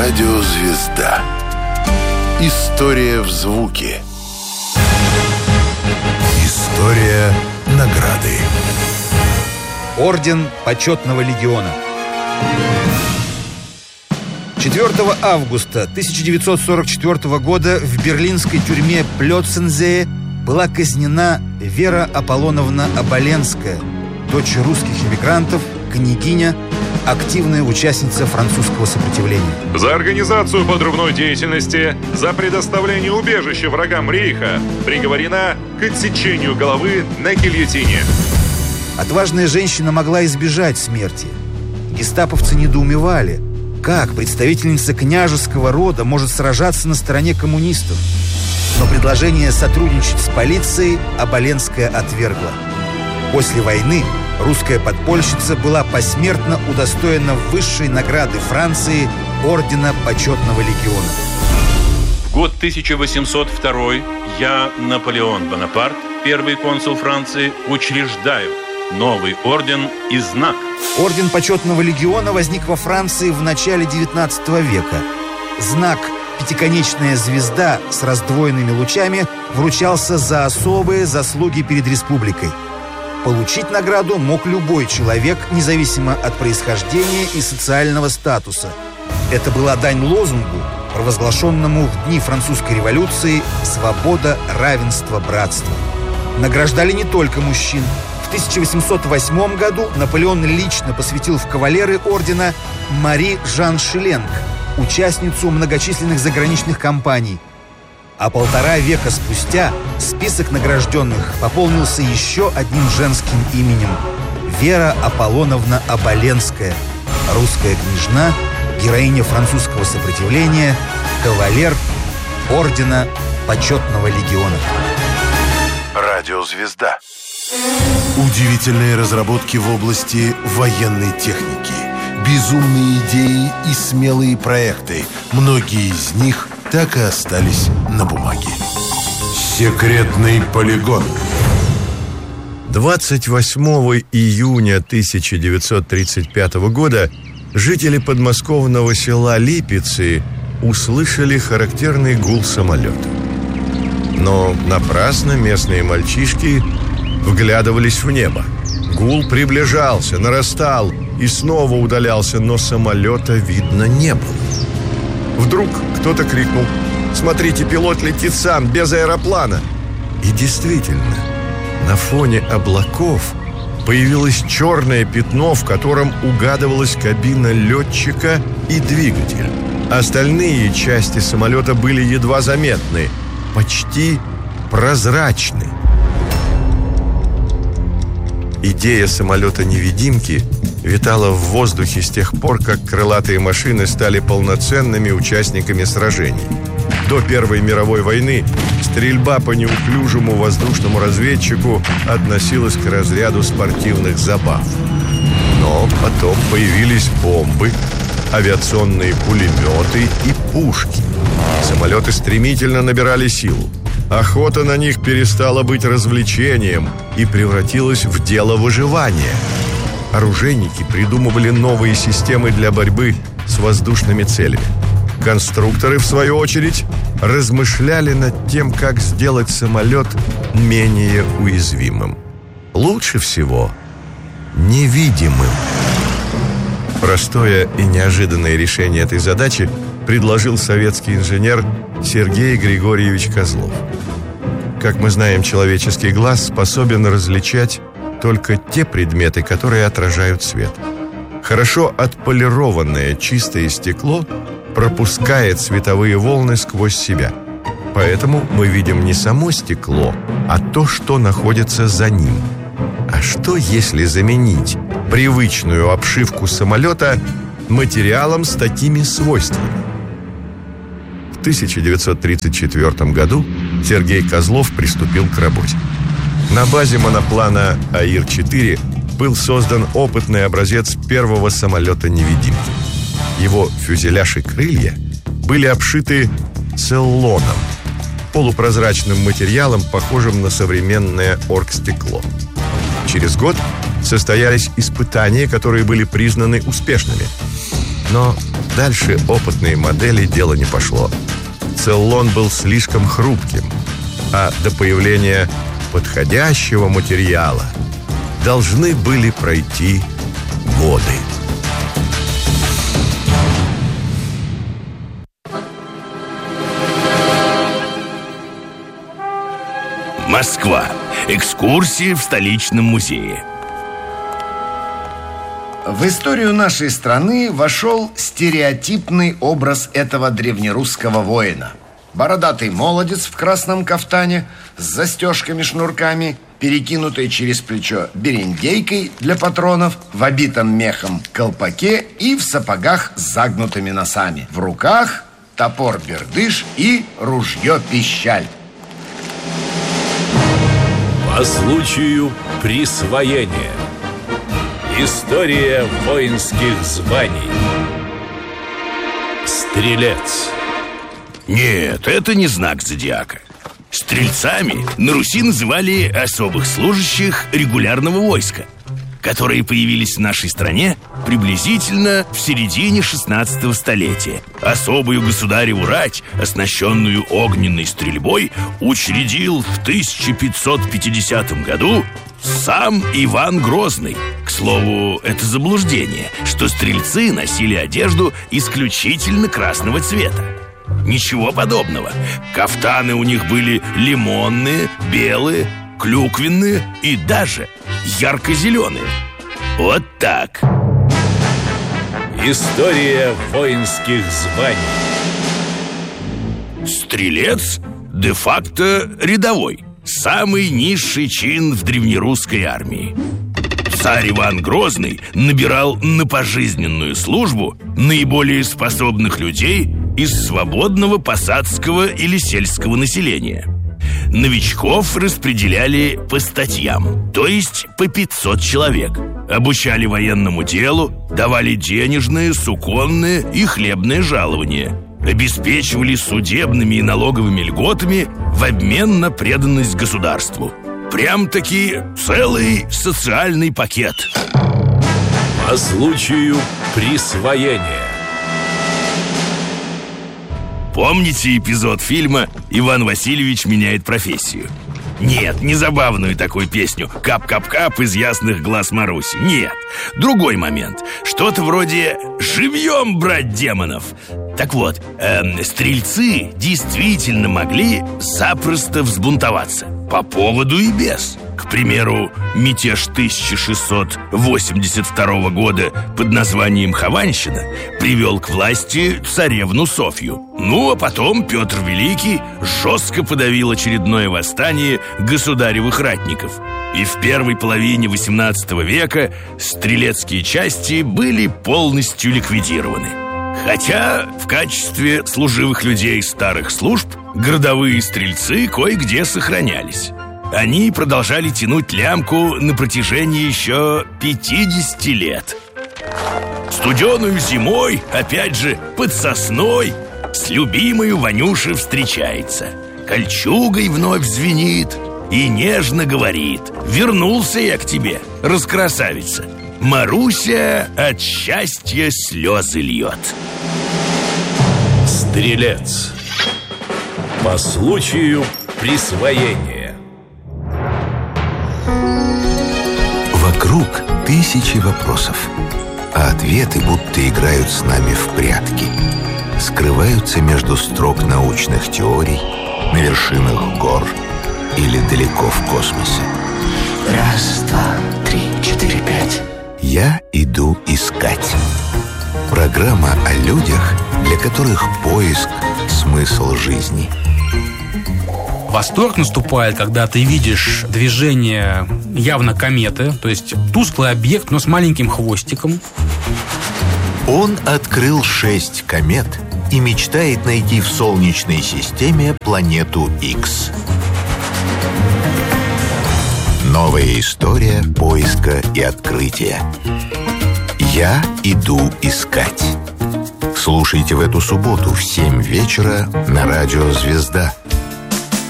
Радиозвезда. История в звуке. История награды. Орден Почетного легиона. 4 августа 1944 года в берлинской тюрьме Плёцензее была казнена Вера Аполлоновна Оболенская, дочь русских эмигрантов, княгиня, активная участница французского сопротивления. За организацию подрывной деятельности, за предоставление убежища врагам рейха приговорена к отсечению головы на гильотине. Отважная женщина могла избежать смерти. Гестаповцы недоумевали, как представительница княжеского рода может сражаться на стороне коммунистов. Но предложение сотрудничать с полицией Оболенская отвергла. После войны русская подпольщица была посмертно удостоена высшей награды Франции Ордена Почетного легиона. В год 1802 я, Наполеон Бонапарт, первый консул Франции, учреждаю новый орден и знак. Орден Почетного легиона возник во Франции в начале XIX века. Знак «Пятиконечная звезда» с раздвоенными лучами вручался за особые заслуги перед республикой. Получить награду мог любой человек, независимо от происхождения и социального статуса. Это была дань лозунгу, провозглашенному в дни французской революции «Свобода, равенство, братство». Награждали не только мужчин. В 1808 году Наполеон лично посвятил в кавалеры ордена Мари Жан Шиленг, участницу многочисленных заграничных кампаний. А 1,5 века спустя список награжденных пополнился еще одним женским именем – Вера Аполлоновна Оболенская, русская княжна, героиня французского сопротивления, кавалер Ордена Почетного легиона. Радиозвезда. Удивительные разработки в области военной техники, безумные идеи и смелые проекты. Многие из них так и остались на бумаге. Секретный полигон. 28 июня 1935 года жители подмосковного села Липицы услышали характерный гул самолета. Но напрасно местные мальчишки вглядывались в небо. Гул приближался, нарастал и снова удалялся, но самолета видно не было. Вдруг кто-то крикнул: «Смотрите, пилот летит сам, без аэроплана!» И действительно, на фоне облаков появилось черное пятно, в котором угадывалась кабина летчика и двигатель. Остальные части самолета были едва заметны, почти прозрачны. Идея самолета-невидимки витала в воздухе с тех пор, как крылатые машины стали полноценными участниками сражений. До Первой мировой войны стрельба по неуклюжему воздушному разведчику относилась к разряду спортивных забав. Но потом появились бомбы, авиационные пулеметы и пушки. Самолеты стремительно набирали силу. Охота на них перестала быть развлечением и превратилась в дело выживания. Оружейники придумывали новые системы для борьбы с воздушными целями. Конструкторы, в свою очередь, размышляли над тем, как сделать самолет менее уязвимым. Лучше всего невидимым. Простое и неожиданное решение этой задачи предложил советский инженер Сергей Григорьевич Козлов. Как мы знаем, человеческий глаз способен различать только те предметы, которые отражают свет. Хорошо отполированное чистое стекло пропускает световые волны сквозь себя. Поэтому мы видим не само стекло, а то, что находится за ним. А что, если заменить привычную обшивку самолета материалом с такими свойствами? В 1934 году Сергей Козлов приступил к работе. На базе моноплана АИР-4 был создан опытный образец первого самолета-невидимки. Его фюзеляж и крылья были обшиты целлоном, полупрозрачным материалом, похожим на современное оргстекло. Через год состоялись испытания, которые были признаны успешными. Но дальше опытные модели дело не пошло. Целлон был слишком хрупким, а до появления подходящего материала должны были пройти годы. Москва. Экскурсии в столичном музее. В историю нашей страны вошел стереотипный образ этого древнерусского воина. Бородатый молодец в красном кафтане с застежками-шнурками, перекинутой через плечо берендейкой для патронов, в обитом мехом колпаке и в сапогах с загнутыми носами. В руках топор-бердыш и ружье-пищаль. По случаю присвоения. История воинских званий. Стрелец. Нет, это не знак зодиака. Стрельцами на Руси называли особых служащих регулярного войска, которые появились в нашей стране приблизительно в середине 16 столетия. Особую государеву рать, оснащенную огненной стрельбой, учредил в 1550 году сам Иван Грозный. К слову, это заблуждение, что стрельцы носили одежду исключительно красного цвета. Ничего подобного. Кафтаны у них были лимонные, белые, клюквенные и даже ярко-зеленые. Вот так. История воинских званий. Стрелец де-факто рядовой. Самый низший чин в древнерусской армии. Царь Иван Грозный набирал на пожизненную службу наиболее способных людей из свободного посадского или сельского населения. Новичков распределяли по статьям, то есть по 500 человек. Обучали военному делу, давали денежные, суконные и хлебные жалования. Обеспечивали судебными и налоговыми льготами в обмен на преданность государству. Прям-таки целый социальный пакет. По случаю присвоения. Помните эпизод фильма «Иван Васильевич меняет профессию»? Нет, не забавную такую песню «Кап-кап-кап» из ясных глаз Маруси. Нет, другой момент. Что-то вроде «Живьем брать демонов». Так вот, стрельцы действительно могли запросто взбунтоваться. По поводу и без. К примеру, мятеж 1682 года под названием Хованщина привел к власти царевну Софью. Ну, а потом Петр Великий жестко подавил очередное восстание государевых ратников. И в первой половине XVIII века стрелецкие части были полностью ликвидированы. Хотя в качестве служивых людей старых служб городовые стрельцы кое-где сохранялись. Они продолжали тянуть лямку на протяжении еще 50 лет. Студеную зимой, опять же, под сосной, с любимою Ванюшей встречается. Кольчугой вновь звенит и нежно говорит: «Вернулся я к тебе, раскрасавица». Маруся от счастья слезы льет. Стрелец. По случаю присвоения. Вокруг тысячи вопросов, а ответы будто играют с нами в прятки. Скрываются между строк научных теорий, на вершинах гор или далеко в космосе. Раз, два, три, четыре, пять. Я иду искать. Программа о людях, для которых поиск – смысл жизни. Восторг наступает, когда ты видишь движение явно кометы, то есть тусклый объект, но с маленьким хвостиком. Он открыл 6 комет и мечтает найти в Солнечной системе планету Икс. Новая история поиска и открытия. Я иду искать. Слушайте в эту субботу в 7 вечера на радио «Звезда».